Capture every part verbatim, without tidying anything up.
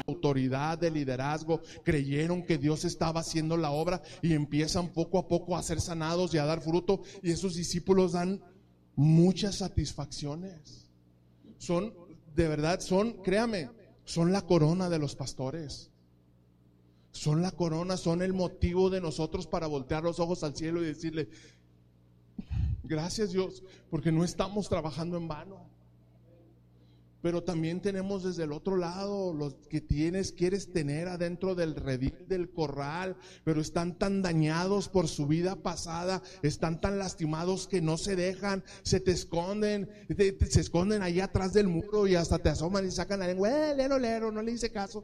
autoridad, de liderazgo, creyeron que Dios estaba haciendo la obra y empiezan poco a poco a ser sanados y a dar fruto, y esos discípulos dan muchas satisfacciones. Son, de verdad, son, créame, son la corona de los pastores. Son la corona, son el motivo de nosotros para voltear los ojos al cielo y decirle: gracias, Dios, porque no estamos trabajando en vano. Pero también tenemos desde el otro lado los que tienes, quieres tener adentro del redil, del corral, pero están tan dañados por su vida pasada, están tan lastimados que no se dejan, se te esconden, te, te, se esconden ahí atrás del muro y hasta te asoman y sacan la lengua: eh, lero, lero, no le hice caso.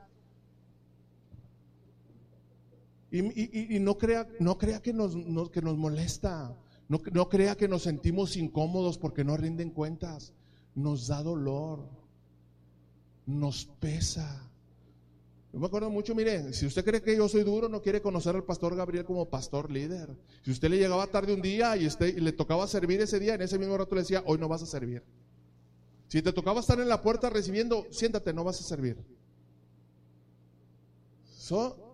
Y, y, y no crea, no crea que nos, no, que nos molesta, no, no crea que nos sentimos incómodos porque no rinden cuentas. Nos da dolor, nos pesa. Yo me acuerdo mucho, mire, si usted cree que yo soy duro, no quiere conocer al pastor Gabriel como pastor líder. Si usted le llegaba tarde un día y, usted, y le tocaba servir ese día, en ese mismo rato le decía: hoy no vas a servir. Si te tocaba estar en la puerta recibiendo, siéntate, no vas a servir. So,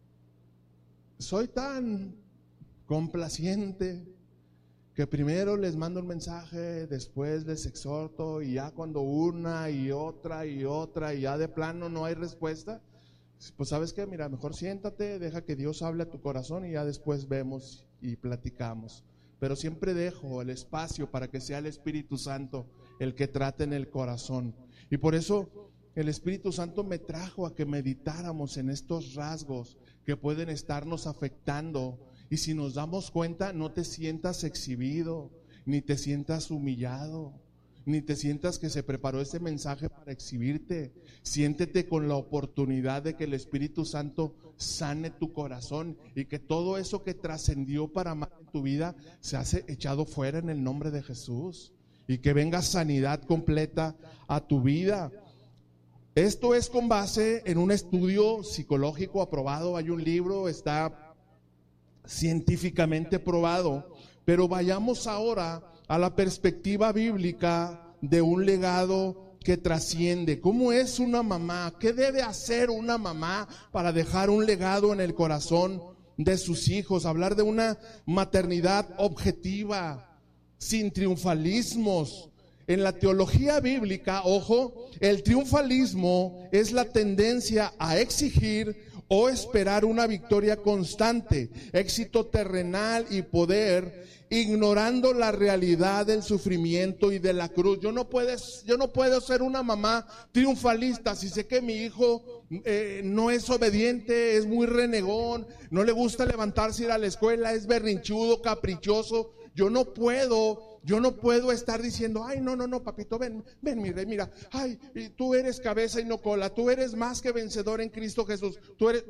soy tan complaciente que primero les mando un mensaje, después les exhorto, y ya cuando una y otra y otra y ya de plano no hay respuesta, pues ¿sabes qué? Mira, mejor siéntate, deja que Dios hable a tu corazón y ya después vemos y platicamos. Pero siempre dejo el espacio para que sea el Espíritu Santo el que trate en el corazón. Y por eso el Espíritu Santo me trajo a que meditáramos en estos rasgos que pueden estarnos afectando. Y si nos damos cuenta, no te sientas exhibido, ni te sientas humillado, ni te sientas que se preparó este mensaje para exhibirte. Siéntete con la oportunidad de que el Espíritu Santo sane tu corazón y que todo eso que trascendió para mal en tu vida se hace echado fuera en el nombre de Jesús, y que venga sanidad completa a tu vida. Esto es con base en un estudio psicológico aprobado. Hay un libro, está científicamente probado, pero vayamos ahora a la perspectiva bíblica de un legado que trasciende. ¿Cómo es una mamá? ¿Qué debe hacer una mamá para dejar un legado en el corazón de sus hijos? Hablar de una maternidad objetiva, sin triunfalismos. En la teología bíblica, ojo, el triunfalismo es la tendencia a exigir o esperar una victoria constante, éxito terrenal y poder, ignorando la realidad del sufrimiento y de la cruz. Yo no puedes, yo no puedo ser una mamá triunfalista si sé que mi hijo eh, no es obediente, es muy renegón, no le gusta levantarse, ir a la escuela, es berrinchudo, caprichoso. Yo no puedo Yo no puedo estar diciendo: ay, no, no, no, papito, ven, ven, mi rey, mira, ay, tú eres cabeza y no cola, tú eres más que vencedor en Cristo Jesús, tú eres...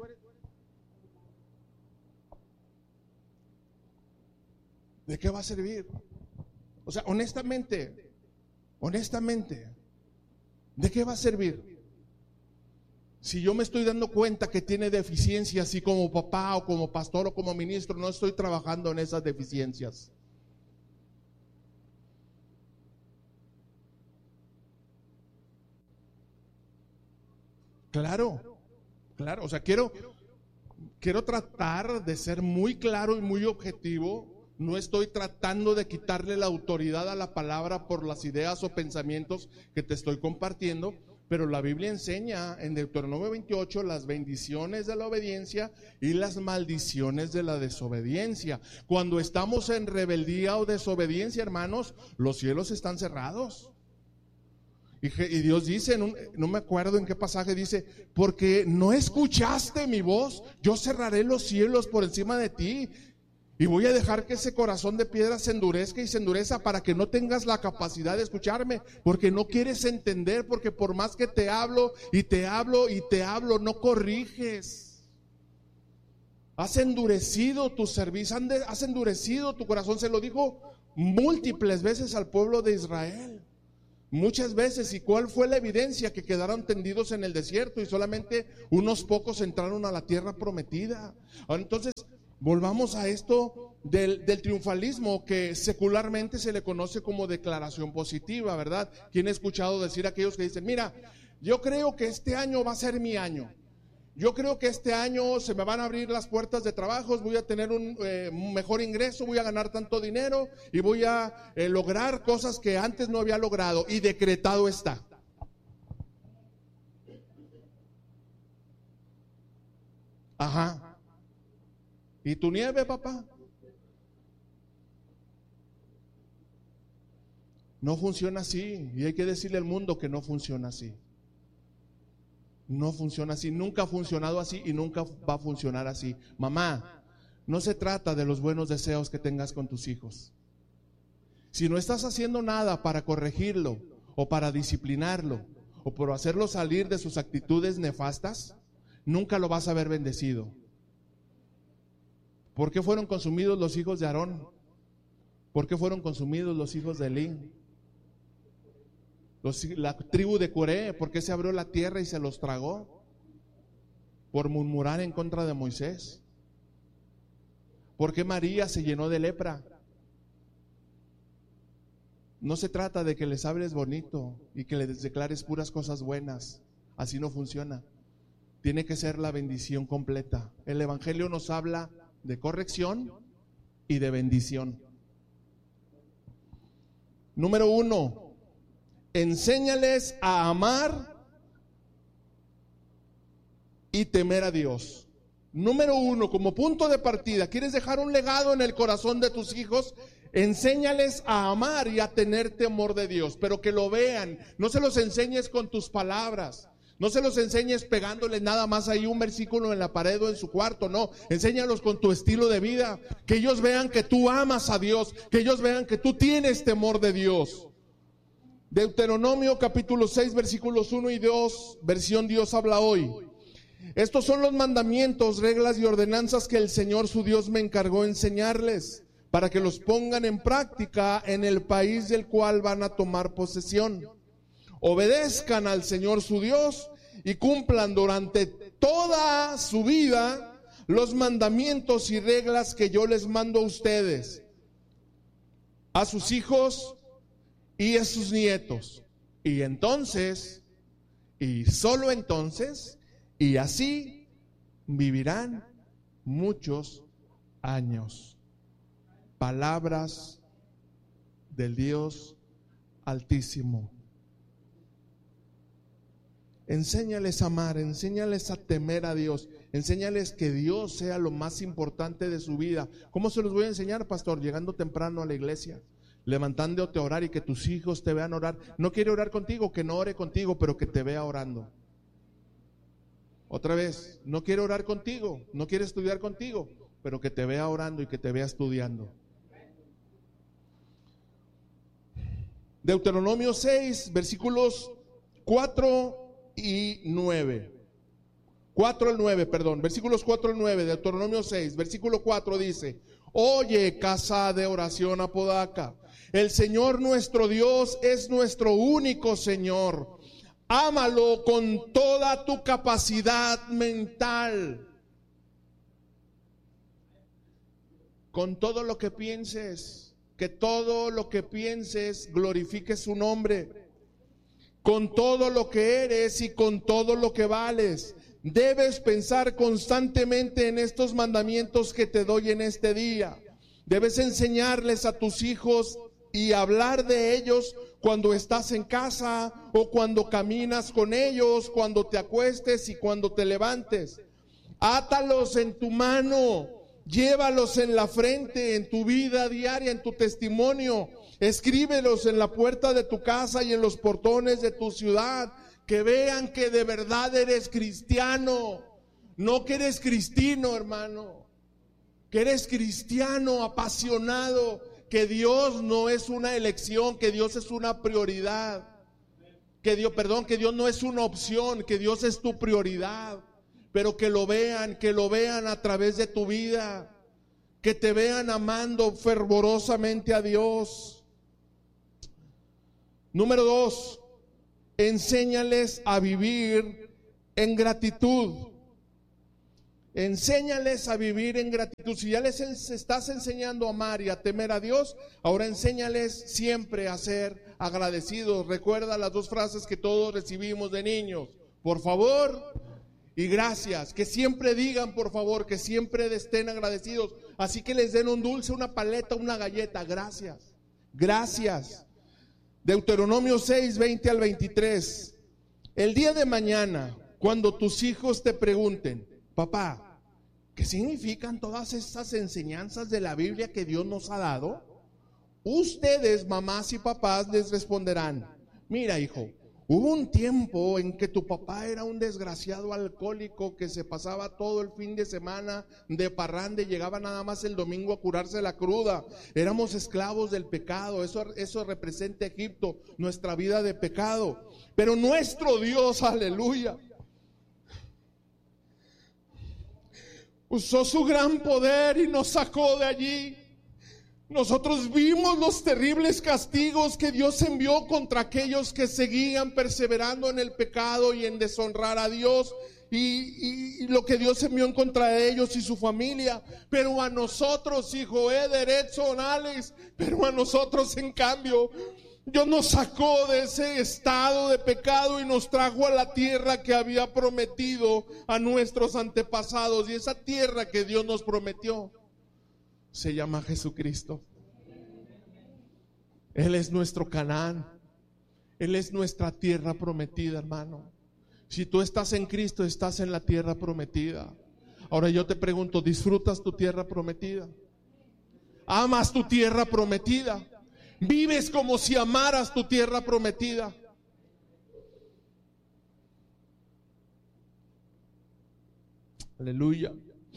¿De qué va a servir? O sea, honestamente, honestamente, ¿de qué va a servir? Si yo me estoy dando cuenta que tiene deficiencias y como papá o como pastor o como ministro no estoy trabajando en esas deficiencias. Claro, claro, o sea, quiero, quiero tratar de ser muy claro y muy objetivo. No estoy tratando de quitarle la autoridad a la palabra por las ideas o pensamientos que te estoy compartiendo, pero la Biblia enseña en Deuteronomio veintiocho las bendiciones de la obediencia y las maldiciones de la desobediencia. Cuando estamos en rebeldía o desobediencia, hermanos, los cielos están cerrados. Y Dios dice, en un, no me acuerdo en qué pasaje dice: porque no escuchaste mi voz, yo cerraré los cielos por encima de ti y voy a dejar que ese corazón de piedra se endurezca y se endureza para que no tengas la capacidad de escucharme, porque no quieres entender, porque por más que te hablo y te hablo y te hablo, no corriges. Has endurecido tu servicio, has endurecido tu corazón. Se lo dijo múltiples veces al pueblo de Israel. Muchas veces. ¿Y cuál fue la evidencia? Que quedaron tendidos en el desierto y solamente unos pocos entraron a la tierra prometida. Entonces, volvamos a esto del, del triunfalismo, que secularmente se le conoce como declaración positiva, ¿verdad? ¿Quién ha escuchado decir a aquellos que dicen: mira, Yo creo que este año va a ser mi año. Yo creo que este año se me van a abrir las puertas de trabajos, voy a tener un, eh, un mejor ingreso, voy a ganar tanto dinero y voy a eh, lograr cosas que antes no había logrado, y decretado está. Ajá. ¿Y tu nieve, papá? No funciona así, y hay que decirle al mundo que no funciona así. No funciona así, nunca ha funcionado así y nunca va a funcionar así. Mamá, no se trata de los buenos deseos que tengas con tus hijos. Si no estás haciendo nada para corregirlo o para disciplinarlo o por hacerlo salir de sus actitudes nefastas, nunca lo vas a ver bendecido. ¿Por qué fueron consumidos los hijos de Aarón? ¿Por qué fueron consumidos los hijos de Elí? Los, la tribu de Coré, ¿por qué se abrió la tierra y se los tragó? Por murmurar en contra de Moisés. ¿Por qué María se llenó de lepra? No se trata de que les hables bonito y que les declares puras cosas buenas. Así no funciona. Tiene que ser la bendición completa. El Evangelio nos habla de corrección y de bendición. Número uno, enséñales a amar y temer a Dios. Número uno, como punto de partida, ¿quieres dejar un legado en el corazón de tus hijos? Enséñales a amar y a tener temor de Dios, pero que lo vean. No se los enseñes con tus palabras, no se los enseñes pegándoles nada más ahí un versículo en la pared o en su cuarto, no. Enséñalos con tu estilo de vida, que ellos vean que tú amas a Dios, que ellos vean que tú tienes temor de Dios. Deuteronomio capítulo seis versículos uno y dos, versión Dios habla hoy. Estos son los mandamientos, reglas y ordenanzas que el Señor su Dios me encargó enseñarles, para que los pongan en práctica en el país del cual van a tomar posesión. Obedezcan al Señor su Dios y cumplan durante toda su vida los mandamientos y reglas que yo les mando a ustedes, a sus hijos y a sus nietos. Y entonces, y solo entonces, y así vivirán muchos años. Palabras del Dios Altísimo. Enséñales a amar, enséñales a temer a Dios, enséñales que Dios sea lo más importante de su vida. ¿Cómo se los voy a enseñar, pastor? Llegando temprano a la iglesia, levantándote a orar y que tus hijos te vean orar. No quiere orar contigo, que no ore contigo, pero que te vea orando. Otra vez, no quiere orar contigo, no quiere estudiar contigo, pero que te vea orando y que te vea estudiando. Deuteronomio seis, versículos cuatro y nueve. cuatro al nueve, perdón, versículos cuatro al nueve, Deuteronomio seis, versículo cuatro dice: Oye, casa de oración Apodaca, el Señor nuestro Dios es nuestro único Señor. Ámalo con toda tu capacidad mental, con todo lo que pienses, que todo lo que pienses glorifique su nombre, con todo lo que eres y con todo lo que vales. Debes pensar constantemente en estos mandamientos que te doy en este día. Debes enseñarles a tus hijos y hablar de ellos cuando estás en casa o cuando caminas con ellos, cuando te acuestes y cuando te levantes. Átalos en tu mano, llévalos en la frente, en tu vida diaria, en tu testimonio. Escríbelos en la puerta de tu casa y en los portones de tu ciudad. Que vean que de verdad eres cristiano, no que eres cristino, hermano, que eres cristiano apasionado, que Dios no es una elección, que Dios es una prioridad, que Dios, perdón, que Dios no es una opción, que Dios es tu prioridad, pero que lo vean, que lo vean a través de tu vida, que te vean amando fervorosamente a Dios. Número dos, enséñales a vivir en gratitud. Enséñales a vivir en gratitud. Si ya les estás enseñando a amar y a temer a Dios, ahora enséñales siempre a ser agradecidos. Recuerda las dos frases que todos recibimos de niños: por favor y gracias. Que siempre digan por favor, que siempre estén agradecidos. Así que les den un dulce, una paleta, una galleta. Gracias, gracias. Deuteronomio seis, veinte al veintitrés. El día de mañana, cuando tus hijos te pregunten: papá, ¿qué significan todas estas enseñanzas de la Biblia que Dios nos ha dado? Ustedes, mamás y papás, les responderán: mira, hijo, hubo un tiempo en que tu papá era un desgraciado alcohólico que se pasaba todo el fin de semana de parranda y llegaba nada más el domingo a curarse la cruda. Éramos esclavos del pecado. Eso, eso representa Egipto, nuestra vida de pecado. Pero nuestro Dios, aleluya, usó su gran poder y nos sacó de allí. Nosotros vimos los terribles castigos que Dios envió contra aquellos que seguían perseverando en el pecado y en deshonrar a Dios, y, y, y lo que Dios envió en contra de ellos y su familia. Pero a nosotros, hijo Eder, Edson, Alex, pero a nosotros en cambio, Dios nos sacó de ese estado de pecado y nos trajo a la tierra que había prometido a nuestros antepasados. Y esa tierra que Dios nos prometió se llama Jesucristo. Él es nuestro Canaán. Él es nuestra tierra prometida, hermano. Si tú estás en Cristo, estás en la tierra prometida. Ahora yo te pregunto, ¿disfrutas tu tierra prometida? ¿Amas tu tierra prometida? ¿Vives como si amaras tu tierra prometida? Aleluya.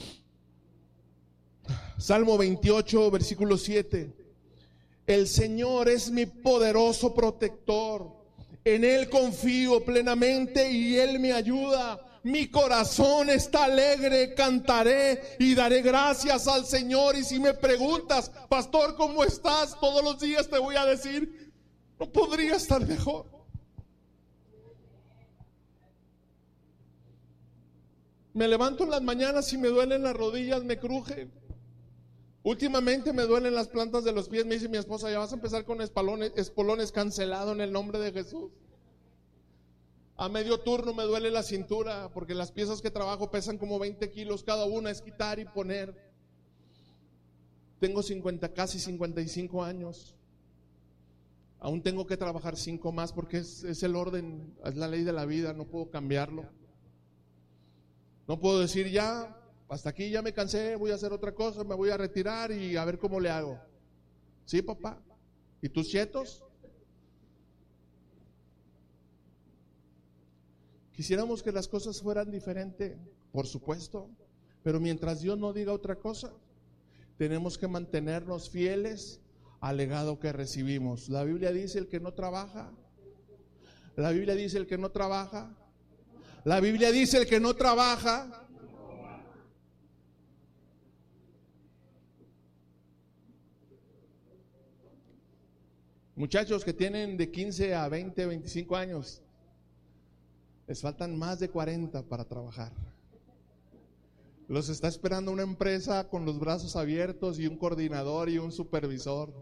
Salmo veintiocho, versículo siete. El Señor es mi poderoso protector. En Él confío plenamente y Él me ayuda. Mi corazón está alegre, cantaré y daré gracias al Señor. Y si me preguntas, pastor, ¿cómo estás? Todos los días te voy a decir, no podría estar mejor. Me levanto en las mañanas y me duelen las rodillas, me crujen. Últimamente me duelen las plantas de los pies. Me dice mi esposa: ya vas a empezar con espolones, espolones, cancelado en el nombre de Jesús. A medio turno me duele la cintura, porque las piezas que trabajo pesan como veinte kilos cada una, es quitar y poner. Tengo cincuenta, casi cincuenta y cinco años. Aún tengo que trabajar cinco más porque es, es el orden, es la ley de la vida, no puedo cambiarlo. No puedo decir ya, hasta aquí ya me cansé, voy a hacer otra cosa, me voy a retirar y a ver cómo le hago. Sí, papá. ¿Y tus chetos? Quisiéramos que las cosas fueran diferentes, por supuesto, pero mientras Dios no diga otra cosa, tenemos que mantenernos fieles al legado que recibimos. La Biblia dice: el que no trabaja, la Biblia dice: el que no trabaja, la Biblia dice: el que no trabaja. Muchachos que tienen de quince a veinte, veinticinco años, les faltan más de cuarenta para trabajar. Los está esperando una empresa con los brazos abiertos y un coordinador y un supervisor.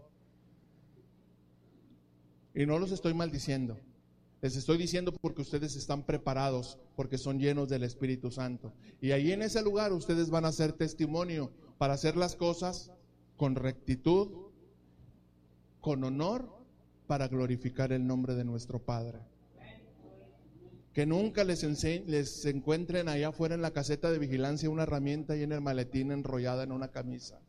Y no los estoy maldiciendo, les estoy diciendo porque ustedes están preparados, porque son llenos del Espíritu Santo. Y ahí en ese lugar ustedes van a ser testimonio para hacer las cosas con rectitud, con honor, para glorificar el nombre de nuestro Padre. Que nunca les, ense- les encuentren allá afuera en la caseta de vigilancia una herramienta y en el maletín enrollada en una camisa.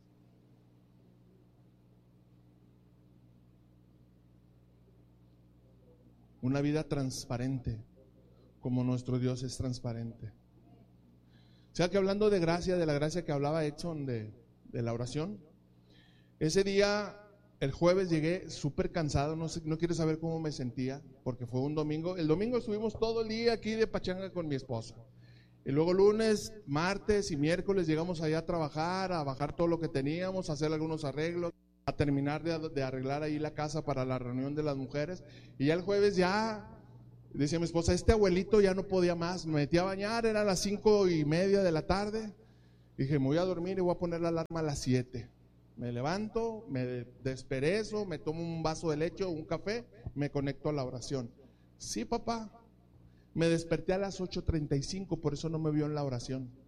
Una vida transparente, como nuestro Dios es transparente. O sea que hablando de gracia, de la gracia que hablaba Edson de, de la oración, ese día, el jueves, llegué súper cansado, no sé, no quiero saber cómo me sentía, porque fue un domingo. El domingo estuvimos todo el día aquí de pachanga con mi esposa. Y luego lunes, martes y miércoles llegamos allá a trabajar, a bajar todo lo que teníamos, a hacer algunos arreglos, a terminar de, de arreglar ahí la casa para la reunión de las mujeres. Y ya el jueves ya, decía mi esposa, este abuelito ya no podía más, me metí a bañar, era las cinco y media de la tarde. Dije, me voy a dormir y voy a poner la alarma a las siete. Me levanto, me desperezo, me tomo un vaso de leche o un café, me conecto a la oración. Sí, papá. Me desperté a las ocho treinta y cinco, por eso no me vio en la oración.